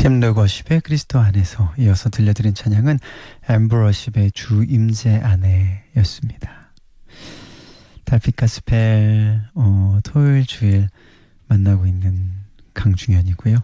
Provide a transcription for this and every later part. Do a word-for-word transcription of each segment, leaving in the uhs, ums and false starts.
샘 르거십의 그리스도 안에서 이어서 들려드린 찬양은 앰브러십의 주 임재 안에였습니다. 달빛 가스펠 어, 토요일 주일 만나고 있는 강중현이고요.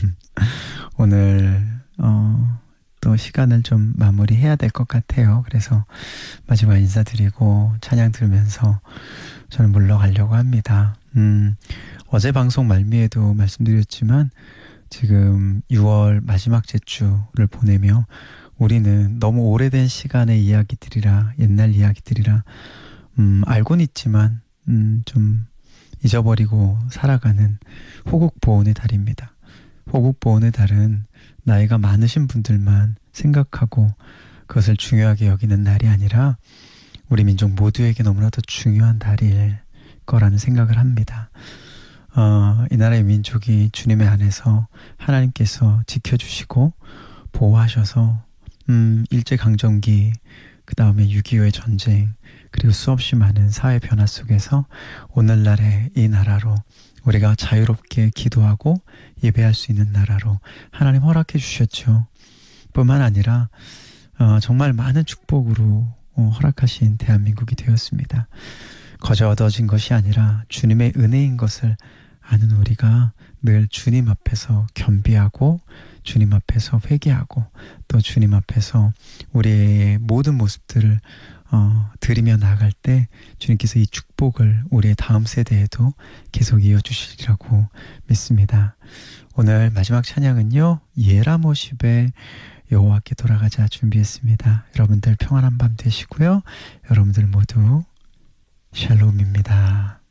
오늘 어, 또 시간을 좀 마무리해야 될 것 같아요. 그래서 마지막 인사드리고 찬양 들으면서 저는 물러가려고 합니다. 음, 어제 방송 말미에도 말씀드렸지만 지금 유월 마지막 제주를 보내며 우리는 너무 오래된 시간의 이야기들이라 옛날 이야기들이라 음, 알고는 있지만 음, 좀 잊어버리고 살아가는 호국보훈의 달입니다. 호국보훈의 달은 나이가 많으신 분들만 생각하고 그것을 중요하게 여기는 날이 아니라 우리 민족 모두에게 너무나도 중요한 달일 거라는 생각을 합니다. 어, 이 나라의 민족이 주님의 안에서 하나님께서 지켜주시고 보호하셔서 음, 일제강점기 그 다음에 육이오의 전쟁 그리고 수없이 많은 사회 변화 속에서 오늘날의 이 나라로 우리가 자유롭게 기도하고 예배할 수 있는 나라로 하나님 허락해 주셨죠. 뿐만 아니라 어, 정말 많은 축복으로 어, 허락하신 대한민국이 되었습니다. 거저 얻어진 것이 아니라 주님의 은혜인 것을 아는 우리가 늘 주님 앞에서 겸비하고 주님 앞에서 회개하고 또 주님 앞에서 우리의 모든 모습들을 어, 드리며 나아갈 때 주님께서 이 축복을 우리의 다음 세대에도 계속 이어주시리라고 믿습니다. 오늘 마지막 찬양은요, 예라모십의 여호와께 돌아가자 준비했습니다. 여러분들 평안한 밤 되시고요. 여러분들 모두 샬롬입니다.